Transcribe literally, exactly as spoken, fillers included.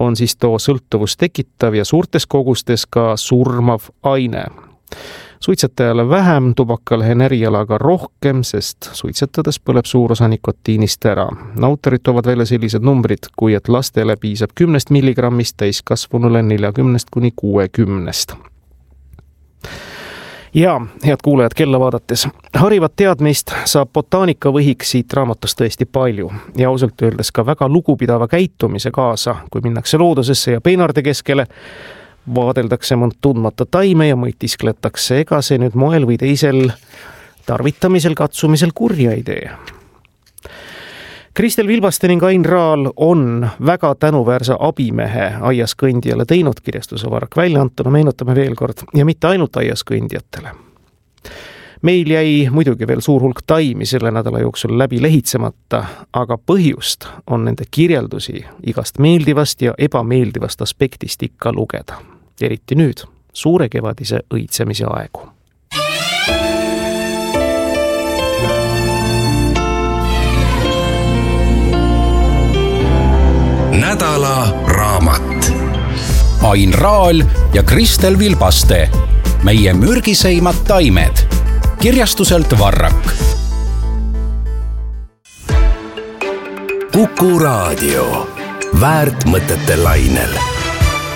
on siis too sõltuvust tekitav ja suurtes kogustes ka surmav aine. Suitsetajale vähem, tubakalehenerijal aga rohkem, sest suitsetades põleb suur osa nikotiinist ära. Autorid toovad välja sellised numbrid, kui et lastele piisab kümnest milligrammist, täiskasvanule neljakümnest kuni kuuekümnest. Ja, head kuulajad, kella vaadates. Harivat teadmist saab botaanikavõhiks siit raamatust tõesti palju ja ausalt öeldes ka väga lugupidava käitumise kaasa, kui minnakse loodusesse ja peenarde keskele, vaadeldakse mõnd tundmata taime ja mõtiskletakse, ega see nüüd moel või teisel tarvitamisel, katsumisel kurja ei tee. Kristel Vilbaste ning Ain Raal on väga tänuväärse abimehe aiaskõndijale teinud kirjastuse Varrak väljaantuna, meenutame veel kord, ja mitte ainult aiaskõndijatele. Meil jäi muidugi veel suur hulk taimi selle nädala jooksul läbi lehitsemata, aga põhjust on nende kirjeldusi igast meeldivast ja ebameeldivast aspektist ikka lugeda. Eriti nüüd, suure kevadise õitsemise aegu. Nädala raamat. Ain Raal ja Kristel Vilbaste. Meie mürgiseimad taimed. Kirjastuselt Varrak. Kuku Raadio. Väärt mõtete lainel.